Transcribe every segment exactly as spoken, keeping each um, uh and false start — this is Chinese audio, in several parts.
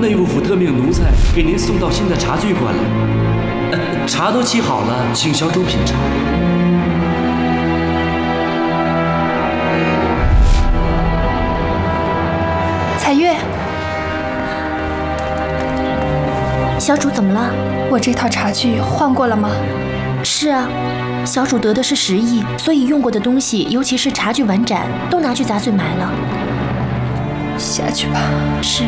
内务府特命奴才给您送到新的茶具馆了，呃，茶都沏好了，请小主品尝。 彩月， 小主怎么了？ 我这套茶具换过了吗？ 是啊，小主得的是十亿，所以用过的东西，尤其是茶具碗盏，都拿去杂碎买了。 下去吧。 是。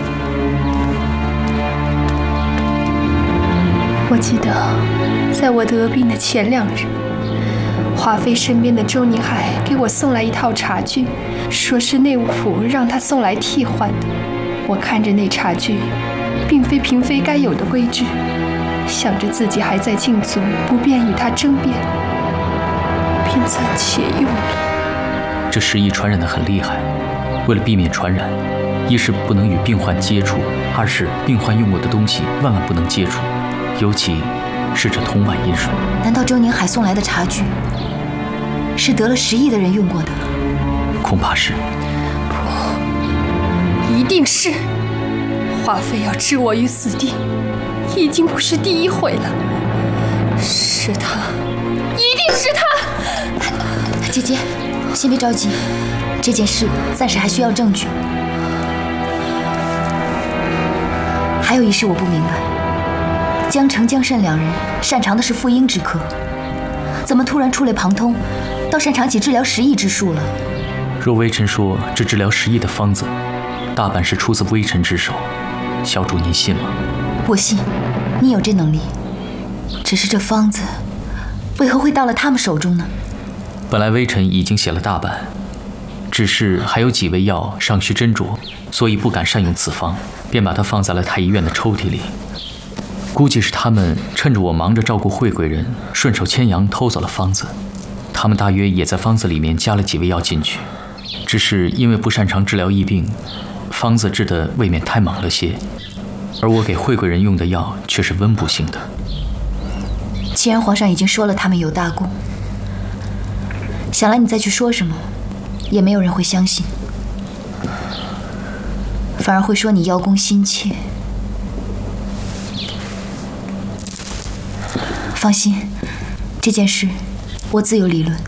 我记得，在我得病的前两日，华妃身边的周宁海给我送来一套茶具，说是内务府让他送来替换的。我看着那茶具，并非嫔妃该有的规矩，想着自己还在禁足，不便与他争辩，便暂且用了。 这十亿传染得很厉害，为了避免传染，一是不能与病患接触，二是病患用过的东西万万不能接触，尤其是这铜碗银水。 难道周宁海送来的茶具是得了十亿的人用过的？ 恐怕是。 不，一定是。华妃要置我于死地，已经不是第一回了。是他，一定是他！ 姐姐，先别着急，这件事暂时还需要证据。还有一事我不明白，江澄、江慎两人擅长的是妇婴之科，怎么突然触类旁通，倒擅长起治疗十亿之术了？ 若微臣说这治疗十亿的方子，大半是出自微臣之手，小主您信吗？ 我信，你有这能力。只是这方子，为何会到了他们手中呢？ 本来微臣已经写了大半，只是还有几味药尚需斟酌，所以不敢善用此方，便把它放在了太医院的抽屉里。估计是他们趁着我忙着照顾惠贵人，顺手牵羊偷走了方子。他们大约也在方子里面加了几味药进去，只是因为不擅长治疗疫病，方子治得未免太猛了些，而我给惠贵人用的药却是温补性的。 既然皇上已经说了他们有大功，想来你再去说什么，也没有人会相信，反而会说你邀功心切。放心，这件事我自有理论。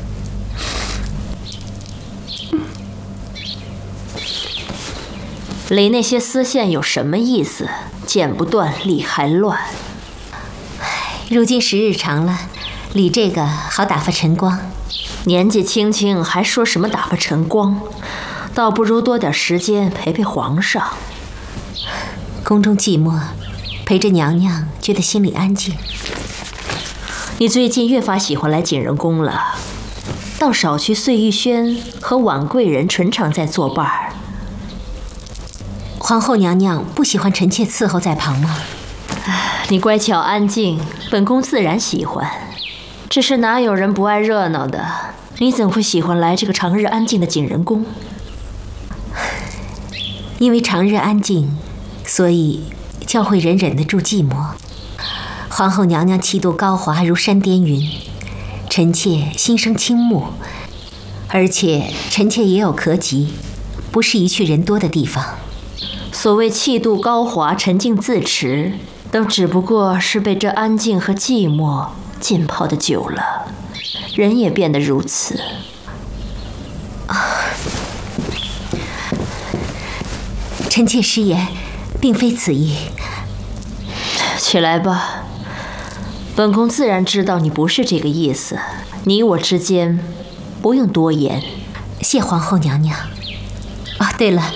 理那些丝线有什么意思？剪不断，理还乱。 如今时日长了，理这个好打发晨光。 年纪轻轻还说什么打发晨光，倒不如多点时间陪陪皇上。 宫中寂寞，陪着娘娘觉得心里安静。 你最近越发喜欢来景仁宫了，倒少去碎玉轩和婉贵人纯常在作伴儿。 皇后娘娘不喜欢臣妾伺候在旁吗？ 你乖巧安静，本宫自然喜欢。只是哪有人不爱热闹的？你怎会喜欢来这个长日安静的景仁宫？ 因为长日安静，所以教会人忍得住寂寞。皇后娘娘气度高华如山巅云，臣妾心生倾慕，而且臣妾也有咳疾，不适宜去人多的地方。 所谓气度高华、沉静自持，都只不过是被这安静和寂寞浸泡的久了，人也变得如此。 啊，臣妾失言，并非此意。 起来吧，本宫自然知道你不是这个意思，你我之间不用多言。 谢皇后娘娘。哦，对了，